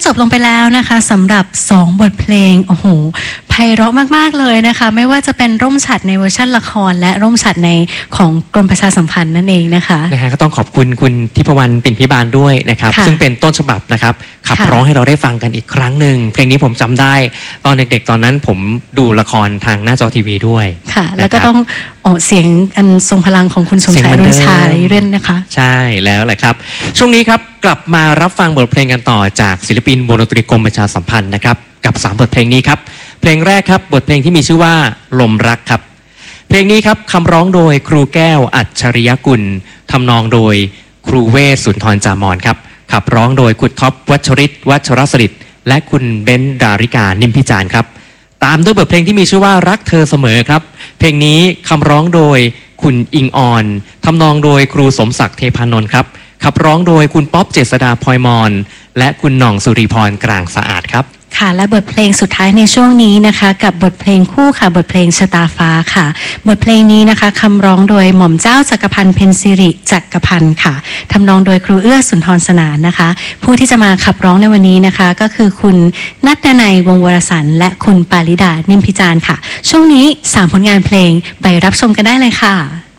จบลงไปแล้วนะคะสำหรับ2บทเพลงโอ้โหไพเราะมากๆเลยนะคะไม่ว่าจะเป็นร่มฉัตรในเวอร์ชันละครและร่มฉัตรในของกรมประชาสัมพันธ์นั่นเองนะคะก็ต้องขอบคุณคุณทิพวรรณปิ่นพิบาลด้วยนะครับซึ่งเป็นต้นฉบับนะครับขับร้องให้เราได้ฟังกันอีกครั้งหนึ่งเพลงนี้ผมจำได้ตอนเด็กๆตอนนั้นผมดูละครทางหน้าจอทีวีด้วยค่ะแล้วก็ต้องเสียงอันทรงพลังของคุณสมชายรุ่งชายเล่นนะคะใช่แล้วแหละครับช่วงนี้ครับกลับมารับฟังบทเพลงกันต่อจากศิลปินวงดนตรีกรมประชาสัมพันธ์นะครับกับ3บทเพลงนี้ครับเพลงแรกครับบทเพลงที่มีชื่อว่าลมรักครับเพลงนี้ครับคำร้องโดยครูแก้วอัจฉริยกุลทำนองโดยครูเวศสุนทรจามอนครับขับร้องโดยคุณท็อปวัชริศวัชรสฤษดิ์และคุณเบนซ์ดาริกานิมพิจารณ์ครับตามด้วยบทเพลงที่มีชื่อว่ารักเธอเสมอครับเพลงนี้คำร้องโดยคุณอิงออนทำนองโดยครูสมศักดิ์เทพานนท์ครับขับร้องโดยคุณป๊อปเจษฎาพลอยมอนและคุณหน่องสุริพรกลางสะอาดครับค่ะและบทเพลงสุดท้ายในช่วงนี้นะคะกับบทเพลงคู่ค่ะบทเพลงชะตาฟ้าค่ะบทเพลงนี้นะคะคำร้องโดยหม่อมเจ้าจักรพันธ์เพ็ญสิริจักรพันธ์ค่ะทำนองโดยครูเอื้อสุนทรสนานนะคะผู้ที่จะมาขับร้องในวันนี้นะคะก็คือคุณนัทดนัยวงศ์วรสรรค์และคุณปาริดานิมพิจารณ์ค่ะช่วงนี้3ผลงานเพลงไปรับชมกันได้เลยค่ะ